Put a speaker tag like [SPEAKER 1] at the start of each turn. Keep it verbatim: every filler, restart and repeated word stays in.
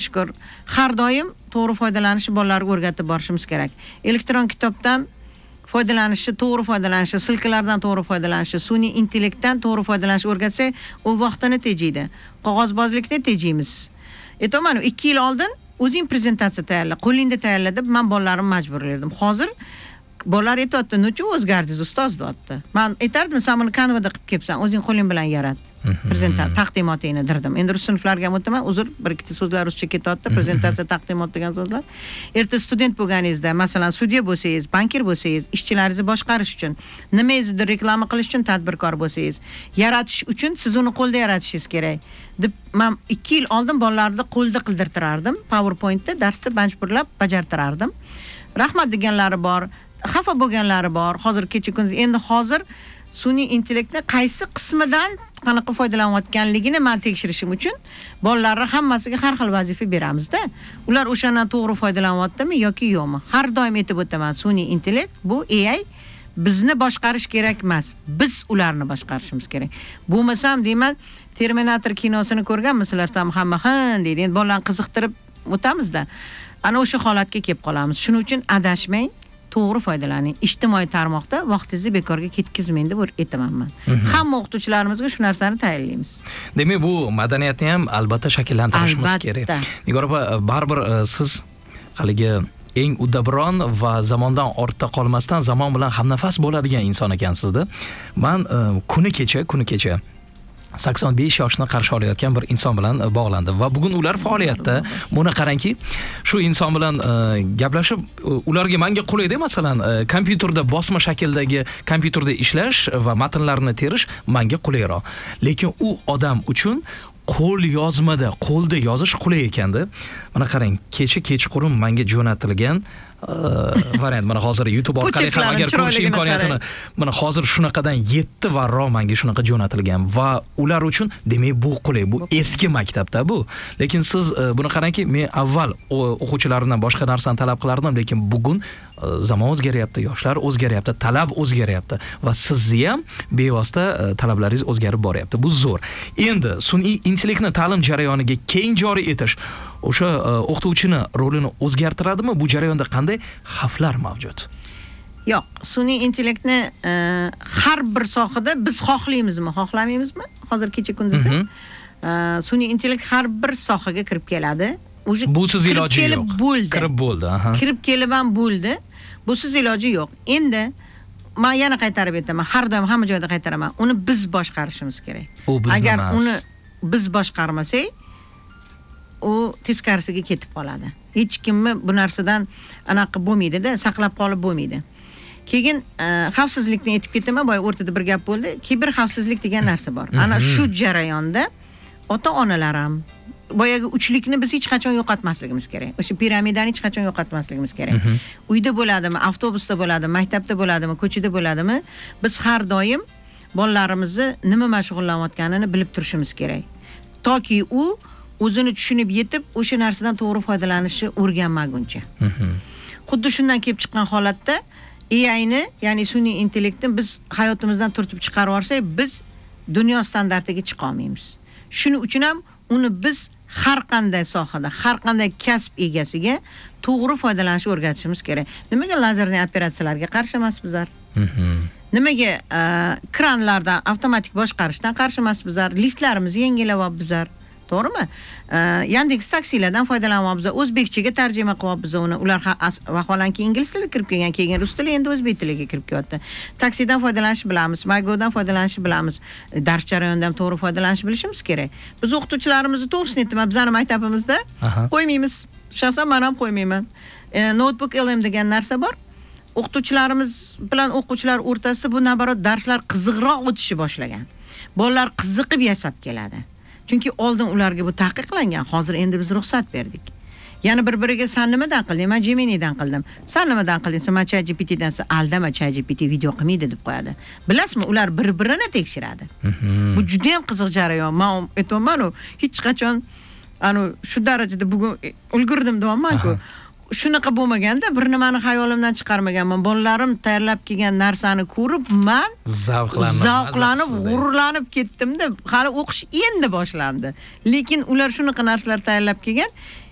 [SPEAKER 1] shukur har doim to'g'ri foydalanishni bolalarga o'rgatib borishimiz kerak. Elektron kitobdan foydalanishi, to'g'ri foydalanishi, silkalardan to'g'ri foydalanishi, sun'iy intellektdan to'g'ri foydalanishni o'rgatsak, u vaqtini tejaydi. Qog'ozbozlikni tejaymiz. Aytaman, ikki yil oldin o'zing prezentatsiya tayyorla, qo'lingda tayyorla deb men bolalarimni majburlardim. Hozir bolalar aytayapti, "Nechun o'zgardingiz ustoz?" deyapti. Men aytardim, "Sen buni Canva'da qilib kelibsan, o'zing qo'ling bilan yarat." Prezentatsiya taqdimotingni dirdim. Endi rus sinflariga ham o'taman. Uzr, bir ikkita so'zlar ruscha ketyapti. Prezentatsiya, taqdimot degan so'zlar. Erta student bo'lganingizda, masalan, sudya bo'lsangiz, bankir bo'lsangiz, ishchilaringizni boshqarish uchun, nimangizni reklama qilish uchun tadbirkor bo'lsangiz, yaratish uchun siz uni qo'lda yaratishingiz kerak. Deb men ikki yil oldin bolalarni qo'lda qildirtirardim. PowerPointda darsda majburlab bajartirardim. Rahmat deganlari bor, xafa bo'lganlari bor. Hozir kecha kunduz endi hozir sun'iy intellektni qaysi qismidan qanaqa foydalanayotganligini men tekshirishim uchun bolalarga hammasiga har xil vazifa beramizda. Ular o'shandan to'g'ri foydalanyaptimi yoki yo'qmi? Har doim aytib o'taman, sun'iy intellekt bu A I bizni boshqarish kerak emas. Biz ularni boshqarishimiz kerak. Bo'lmasam deyman, Terminator kinosini ko'rganmisizlar? Hamma hin deydi. Endi bolalarni qiziqtirib o'tamizda. Ana o'sha holatga kelib qolamiz. Shuning uchun adashmang. To'g'ri foydalaning. Ijtimoiy tarmoqda vaqtingizni bekorga ketkazmang deb aytaman men. Hamma o'qituvchilarimizga shu narsani tayyorlaymiz.
[SPEAKER 2] Demak, bu madaniyatni ham albatta shakllantirishimiz kerak. Nigor opa, baribir siz haligi eng uddaburon va zamondan ortda qolmasdan zamon bilan hamnafas bo'ladigan inson ekansizda. Men kuni kecha, kuni kecha sakson besh yoshni qarshi olayotgan bir inson bilan bog'landim va bugun ular faoliyatda. Buni qarangki, shu inson bilan gaplashib, ularga menga qulay-da, masalan, kompyuterda bosma shakldagi kompyuterda ishlash va matnlarni terish menga qulayroq. Lekin u odam uchun qo'l yozmada, qo'lda yozish qulay ekanda. Mana qarang, kecha kechqurun menga jo'natilgan variant. Mana hozir YouTube orqali ham agar ko'rish imkoniyatini, mana hozir shunaqadan yetti varro menga shunaqa jo'natilgan va ular uchun demak bu qulay, bu eski maktabda bu. Lekin siz buni qarangki, men avval o'quvchilarimdan boshqa narsani talab qilardim, lekin bugun zamon o'zgaryapti, yoshlar o'zgaryapti, talab o'zgaryapti va sizni ham bevosita talablaringiz o'zgarib boryapti. Bu zo'r. Endi sun'iy intellektni ta'lim jarayoniga keng joriy etish o'sha o'qituvchini rolini o'zgartiradimi? Bu jarayonda qanday xavflar mavjud?
[SPEAKER 1] Yo'q, sun'iy intellektni har bir sohada biz xohlaymizmi, xohlamaymizmi? Hozir kecha kunduzda sun'iy intellekt har bir sohaga kirib keladi.
[SPEAKER 2] Bu siz iloji yo'q.
[SPEAKER 1] Kirib bo'ldi, aha. Kirib kelib ham bo'ldi. Bu siz iloji yo'q. Endi men yana qaytarib aytaman, har doim hamma joyda qaytaraman. Uni biz boshqarishimiz kerak. Agar uni biz boshqarmasak, u teskarisiga ketib qoladi. Hech kimni bu narsadan anaqa bo'lmaydi-da, saqlab qolib bo'lmaydi. Keyin xavfsizlikni aytib ketaman, boya o'rtada bir gap bo'ldi. Kiber xavfsizlik degan narsa bor. Ana shu jarayonda ota-onalar ham boyaga uchlikni biz hech qachon yo'qotmasligimiz kerak. O'sha piramidani hech qachon yo'qotmasligimiz kerak. Uyda bo'ladimi, avtobusda bo'ladimi, maktabda bo'ladimi, ko'chada bo'ladimi, biz har doim bolalarimizni nima mashg'ullanayotganini bilib turishimiz kerak. Toki u o'zini tushunib yetib, o'sha narsadan to'g'ri foydalanishni o'rganmaguncha. Xuddi shundan kelib chiqqan holatda A I ni, ya'ni sun'iy intellektni biz hayotimizdan turtib chiqarib olsak, biz dunyo standartiga chiqa olmaymiz. Shuning uchun ham uni biz har qanday sohada, har qanday kasb egasiga to'g'ri foydalanishni o'rgatishimiz kerak. Nimaga lazerli operatsiyalarga qarshi emas bizlar? Nimaga kranlardan avtomatik boshqarishdan qarshi emas bizlar? Liftlarimizni yangilayapmiz bizlar. To'g'rimi? Yandex taksilardan foydalanyapmiz. O'zbekchaga tarjima qilyapmiz uni. Ular vaholanki ingliz tili kirib kelgan, keyin rus tili, endi o'zbek tiliga kirib kelyapti. Taksidan foydalanishni bilamiz, Mygo'dan foydalanishni bilamiz. Dars jarayonidan ham to'g'ri foydalanishni bilishimiz kerak. Biz o'qituvchilarimizni to'g'risini aytaman, bizning maktabimizda qo'ymaymiz. Shaxsan men ham qo'ymayman. Notebook L M degan narsa bor. O'qituvchilarimiz bilan o'quvchilar o'rtasida bu nabarat darslar qiziqroq o'tishi boshlagan. Bolalar qiziqib yasab keladi. Chunki oldin ularga bu taqiqlangan, hozir endi biz ruxsat berdik. Yana bir-biriga sen nimadan qilding? Men Gemini'dan qildim. Sen nimadan qilding? Sen ChatGPT'dan aldama, ChatGPT video qilmaydi deb qo'yadi. Bilasizmi, ular bir-birini tekshiradi. Bu juda ham qiziq jarayon. Men aytaman, hech qachon ana shu darajada bugun ulgurdim deyapman-ku. Shunaqa bo'lmaganda, bir nimani xayolimdan chiqarmaganman. Bolalarim tayyorlab kelgan narsani ko'rib, men
[SPEAKER 2] zavqlanib,
[SPEAKER 1] zavqlanib, g'ururlanib ketdim-da. Hali o'qish endi boshlandi. Lekin ular shunaqa narsalar tayyorlab kelgan,